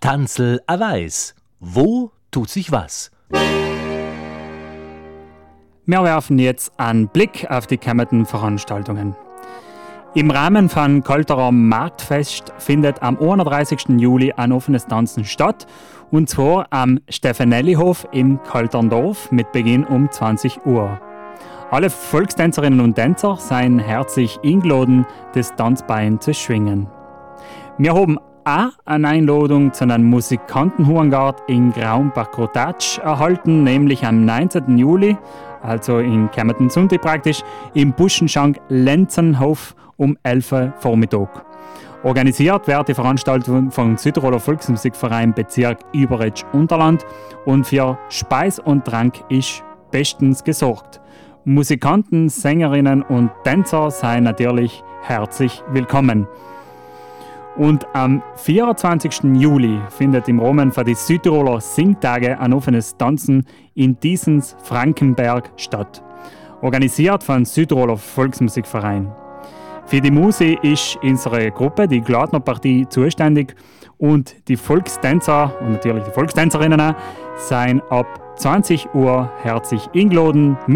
Tanzel a weiß. Wo tut sich was? Wir werfen jetzt einen Blick auf die kommenden Veranstaltungen. Im Rahmen von Kalterer Marktfest findet am 31. Juli ein offenes Tanzen statt, und zwar am Stefanellihof im Kalterndorf mit Beginn um 20 Uhr. Alle Volkstänzerinnen und Tänzer seien herzlich eingeladen, das Tanzbein zu schwingen. Wir haben auch eine Einladung zu einem Musikantenhurengard in Graum-Bach-Grotatsch erhalten, nämlich am 19. Juli, also in kommenden Sonntag praktisch, im Buschenschank Lenzenhof um 11 Uhr Vormittag. Organisiert wird die Veranstaltung vom Südtiroler Volksmusikverein Bezirk Überetsch-Unterland und für Speis und Trank ist bestens gesorgt. Musikanten, Sängerinnen und Tänzer seien natürlich herzlich willkommen. Und am 24. Juli findet im Rahmen für die Südtiroler Singtage ein offenes Tanzen in Diesens Frankenberg statt. Organisiert von Südtiroler Volksmusikverein. Für die Musik ist unsere Gruppe, die Gladner Partie, zuständig, und die Volkstänzer und natürlich die Volkstänzerinnen seien ab 20 Uhr herzlich eingeladen.